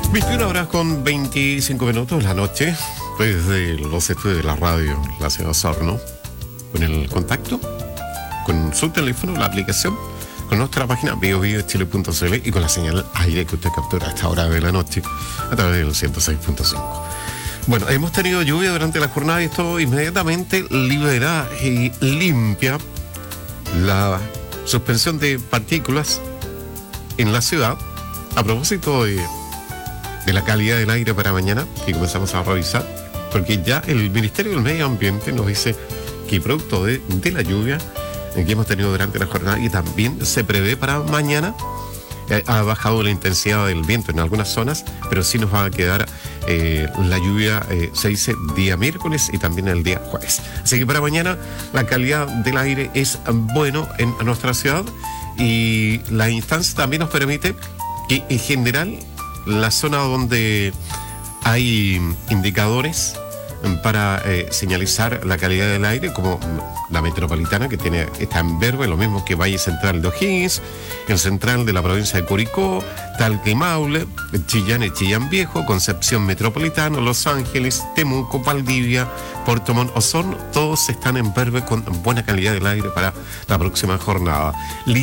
21 horas con 25 minutos la noche, desde los estudios de la radio, la ciudad de Osorno, con el contacto, con su teléfono, la aplicación, con nuestra página biochile.cl y con la señal aire que usted captura a esta hora de la noche a través del 106.5. Bueno, hemos tenido lluvia durante la jornada y esto inmediatamente libera y limpia la suspensión de partículas en la ciudad. A propósito de la calidad del aire para mañana, que comenzamos a revisar, porque ya el Ministerio del Medio Ambiente nos dice que producto de la lluvia que hemos tenido durante la jornada y también se prevé para mañana, ha bajado la intensidad del viento en algunas zonas, pero sí nos va a quedar la lluvia, se dice día miércoles y también el día jueves. Así que para mañana la calidad del aire es bueno en nuestra ciudad y la instancia también nos permite que en general la zona donde hay indicadores para señalizar la calidad del aire, como la metropolitana, que está en verde, lo mismo que Valle Central de O'Higgins, el central de la provincia de Curicó, Talca y Maule, Chillán y Chillán Viejo, Concepción Metropolitana, Los Ángeles, Temuco, Valdivia, Puerto Montt, Osorno, todos están en verde con buena calidad del aire para la próxima jornada.